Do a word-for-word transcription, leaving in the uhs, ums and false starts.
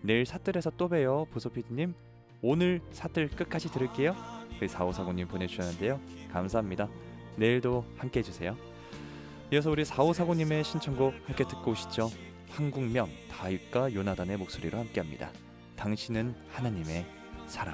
내일 사뜰에서 또 봬요. 보소피디님 오늘 사뜰 끝까지 들을게요. 사오사구님 보내주셨는데요. 감사합니다. 내일도 함께 해주세요. 이어서 우리 사오사구님의 신청곡 함께 듣고 오시죠. 황국면, 다윗과 요나단의 목소리로 함께합니다. 당신은 하나님의 사람.